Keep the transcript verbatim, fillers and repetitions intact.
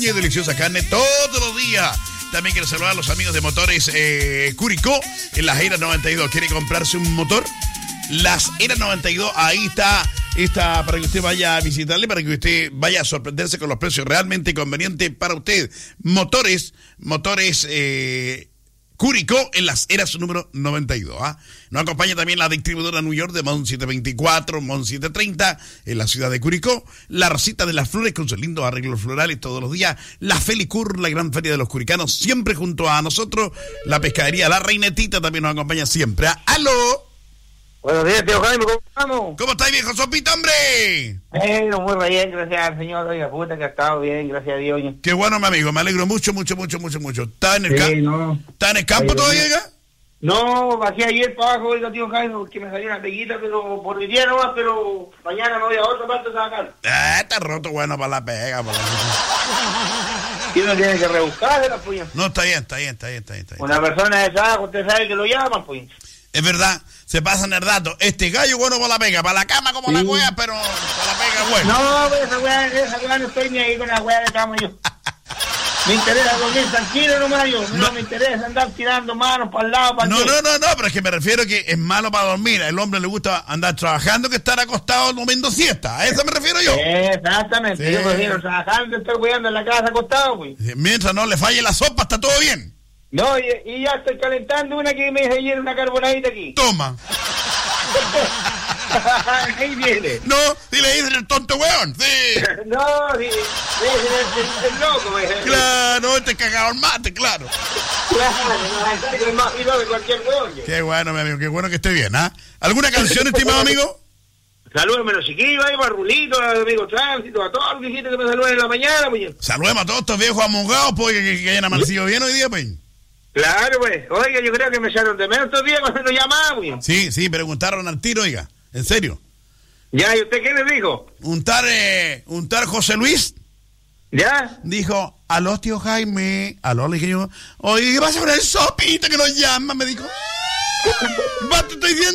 rica y deliciosa carne todos los días. También quiero saludar a los amigos de Motores eh, Curicó en las Eras noventa y dos. ¿Quiere comprarse un motor? Las Eras noventa y dos, ahí está, está para que usted vaya a visitarle, para que usted vaya a sorprenderse con los precios realmente convenientes para usted. Motores, motores eh, Curicó en las Eras número noventa y dos. ¿ah? Nos acompaña también la distribuidora New York de Mon setecientos veinticuatro, Mon setecientos treinta en la ciudad de Curicó. La Rosita de las Flores con sus lindos arreglos florales todos los días. La Felicur, la gran feria de los curicanos, siempre junto a nosotros. La pescadería La Reinetita también nos acompaña siempre. ¿ah? ¡Aló! Buenos días, tío Jaime, ¿cómo estamos? ¿Cómo está, viejo Sopita, hombre? Bueno, muy bien, gracias al señor, oiga, puta que ha estado bien, gracias a Dios. Oye. Qué bueno, mi amigo, me alegro mucho, mucho, mucho, mucho, mucho. ¿Está en el, Sí, ca- no. ¿Está en el campo Oye, todavía, no. oiga? No, bajé ayer para abajo, oiga, tío Jaime, porque me salió una peguita, pero por el día nomás, pero mañana me voy a otra parte a sacar. Ah, está roto, bueno, para la pega, para la... Y uno tiene que rebuscarse la puya. No, está bien, está bien, está bien, está bien. Está bien. Una persona de esa, usted sabe que lo llaman, pues. Es verdad, se pasan el dato. Este gallo bueno para la pega, para la cama como Sí. la wea, pero para la pega bueno. No, pues esa weá, esa weá no estoy ni ahí con la weá de cama yo. Me interesa dormir tranquilo nomás yo, no, No. me interesa andar tirando manos para el lado, para el No, otro. no, no, no, pero es que me refiero que es malo para dormir. Al hombre le gusta andar trabajando que estar acostado comiendo siesta. A eso me refiero yo. Exactamente, Sí. yo prefiero trabajar que estar weando en la casa acostado, pues. Mientras no le falle la sopa, está todo bien. No, y, y ya estoy calentando una que me hice ayer, una carbonadita aquí. Toma. Ahí viene. No, si le dicen el tonto weón. Sí. No, sí, es el, el, el loco, pues. Claro, este cagado el mate, claro. Claro, no, es más fino que cualquier weón. Qué bueno, mi amigo, qué bueno que esté bien, ¿ah? ¿Alguna canción, estimado amigo? Salúdenme los chiquillos ahí, para Rulito, a los amigos Tránsito, a todos los viejitos que me saluden en la mañana, pues. Saludemos a todos estos viejos amongados, pues, que, que hayan amanecido bien hoy día, pues. Claro, pues. Oiga, yo creo que me echaron de menos estos días cuando nos llamaban, pues. Sí, sí, preguntaron al tiro, oiga, en serio. Ya, ¿y usted qué les dijo? Un tal, eh, un tal José Luis ¿Ya? dijo, aló, tío Jaime, aló, le dije yo, oye, ¿qué pasa con el Sopita que nos llama? Me dijo, va, te estoy diciendo.